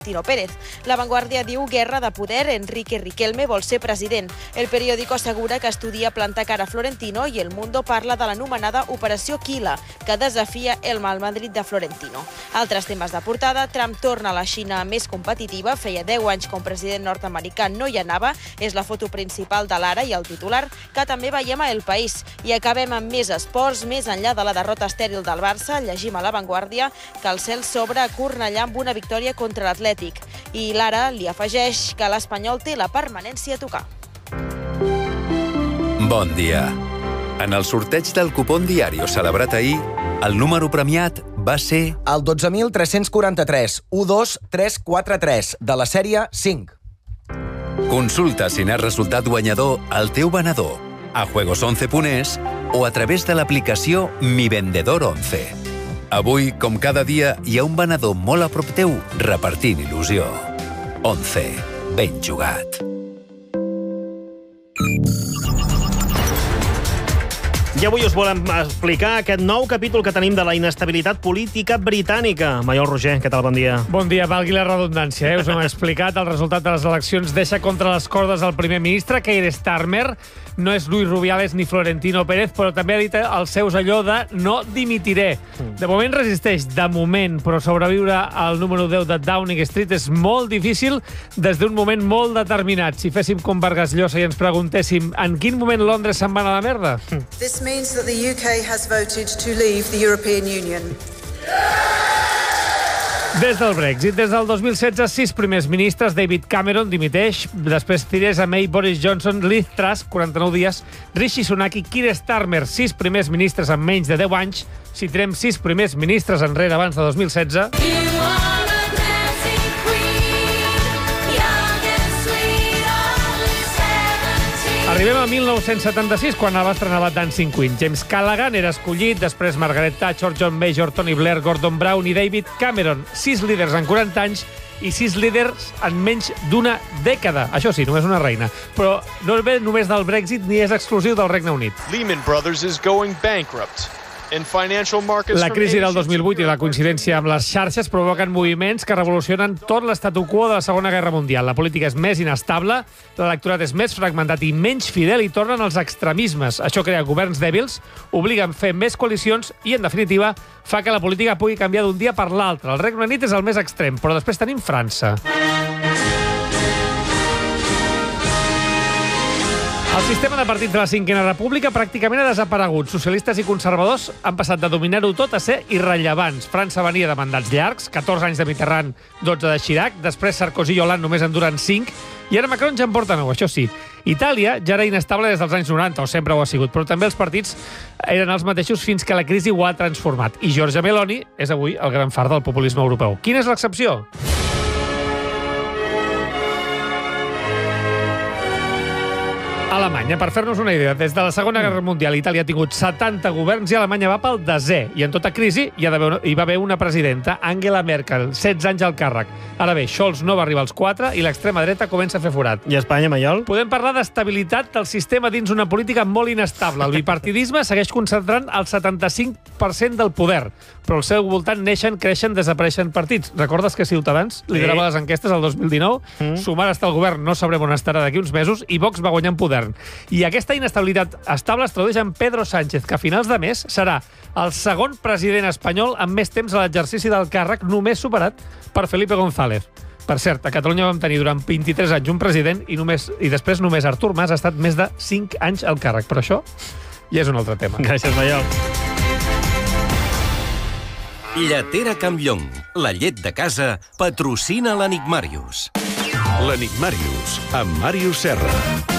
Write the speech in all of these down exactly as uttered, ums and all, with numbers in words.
Tino Pérez. La Vanguardia diu guerra de poder, Enrique Riquelme vol ser president. El periòdico assegura que estudia plantar cara a Florentino i El Mundo parla de l'anomenada Operació Quila, que desafia el Real Madrid de Florentino. Altres temes de portada, Trump torna a la Xina més competitiva, feia deu anys com president nord-americà no hi anava, és la foto principal de l'Ara i el titular, que també veiem a El País. I acabem amb més esports, més enllà de la derrota estèril del Barça, llegim a La Vanguardia que el cel s'obre a Cornellà amb una victòria contra l'Atlètic. I l'Ara li afegeix que l'Espanyol té la permanència a tocar. Bon dia. En el sorteig del cupón diario celebrat ahir, el número premiat va ser... El dotze mil tres-cents quaranta-tres, u dos tres quatre tres, de la sèrie cinc. Consulta si n'has resultat guanyador al teu venedor, a juegos once punt es o a través de l'aplicació Mi Vendedor once. Avui, com cada dia, hi ha un venedor molt a prop teu repartint il·lusió. once. Ben jugat. I avui us volem explicar aquest nou capítol que tenim de la inestabilitat política britànica. Maiol Roger, què tal? Bon dia. Bon dia, valgui la redundància. Eh? Us hem explicat el resultat de les eleccions deixa contra les cordes el primer ministre, Keir Starmer. No és Luis Rubiales ni Florentino Pérez, però també ha dit als seus allò de no dimitiré. De moment resisteix, de moment, però sobreviure al número deu de Downing Street és molt difícil des d'un moment molt determinat. Si féssim com Vargas Llosa i ens preguntéssim en quin moment Londres se'n va anar a la merda? This means that the U K has voted to leave the European Union. Des del Brexit, des del dos mil setze, sis primers ministres, David Cameron dimiteix, després Theresa May, Boris Johnson, Liz Truss, quaranta-nou dies, Rishi Sunak i Keir Starmer, sis primers ministres en menys de deu anys. Si tirem sis primers ministres enrere abans de dos mil setze... Arribem a mil nou-cents setanta-sis, quan va estrenar la Dancing Queen. James Callaghan era escollit, després Margaret Thatcher, John Major, Tony Blair, Gordon Brown i David Cameron. Sis líders en quaranta anys i sis líders en menys d'una dècada. Això sí, només una reina. Però no ve només del Brexit ni és exclusiu del Regne Unit. Lehman Brothers is going bankrupt. La crisi del dos mil vuit i la coincidència amb les xarxes provoquen moviments que revolucionen tot l'estatu quo de la Segona Guerra Mundial. La política és més inestable, l'electorat és més fragmentat i menys fidel i tornen els extremismes. Això crea governs dèbils, obliga a fer més coalicions i, en definitiva, fa que la política pugui canviar d'un dia per l'altre. El Regne Unit és el més extrem, però després tenim França. El sistema de partits de la Cinquena República pràcticament ha desaparegut. Socialistes i conservadors han passat de dominar-ho tot a ser irrellevants. França venia de mandats llargs, catorze anys de Mitterrand, dotze de Chirac, després Sarkozy i Hollande només en duren cinc, i ara Macron ja en porta nou, això sí. Itàlia ja era inestable des dels anys noranta, o sempre ho ha sigut, però també els partits eren els mateixos fins que la crisi ho ha transformat. I Giorgia Meloni és avui el gran far del populisme europeu. Quina és l'excepció? Alemanya, per fer-nos una idea, des de la Segona Guerra Mundial Itàlia ha tingut setanta governs i Alemanya va pel desè. I en tota crisi hi, ha hi va haver una presidenta, Angela Merkel, setze anys al càrrec. Ara bé, Scholz no va arribar als quatre i l'extrema dreta comença a fer forat. I Espanya, Maiol? Podem parlar d'estabilitat del sistema dins una política molt inestable. El bipartidisme segueix concentrant el setanta-cinc per cent del poder, però al seu voltant neixen, creixen, desapareixen partits. Recordes que Ciutadans liderava les enquestes el dos mil dinou? Mm. Sumar està al govern, no sabrem on estarà d'aquí uns mesos, i Vox va guanyar en poder. I aquesta inestabilitat estable es tradueix en Pedro Sánchez, que a finals de mes serà el segon president espanyol amb més temps a l'exercici del càrrec, només superat per Felipe González. Per cert, a Catalunya vam tenir durant vint-i-tres anys un president i, només, i després només Artur Mas ha estat més de cinc anys al càrrec. Però això ja és un altre tema. Gràcies, Maiol. Lletera Campllong, la llet de casa, patrocina l'Enigmàrius. L'Enigmàrius, amb Màrius Serra.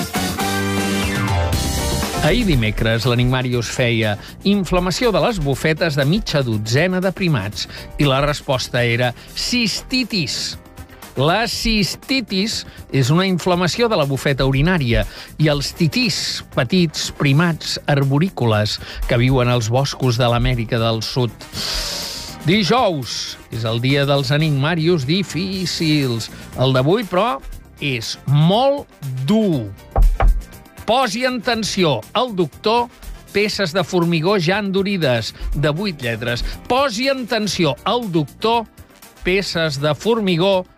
Ahir dimecres, l'Enigmàrius feia inflamació de les bufetes de mitja dotzena de primats i la resposta era cistitis. La cistitis és una inflamació de la bufeta urinària i els titís, petits primats arborícoles que viuen als boscos de l'Amèrica del Sud. Dijous és el dia dels enigmàrius difícils. El d'avui, però, és molt dur. Posi en tensió el doctor peces de formigó ja endurides, de vuit lletres. Posi en tensió el doctor peces de formigó